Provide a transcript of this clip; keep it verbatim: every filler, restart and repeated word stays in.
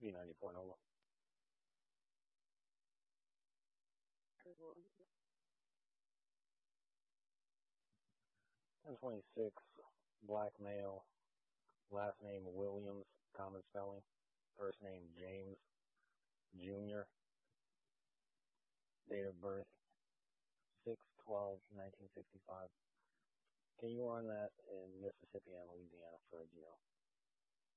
B ninety-four Nova. ten twenty-six, black male, last name Williams, common spelling, first name James Junior, date of birth six twelve nineteen sixty-five. Can you run that in Mississippi and Louisiana for a deal?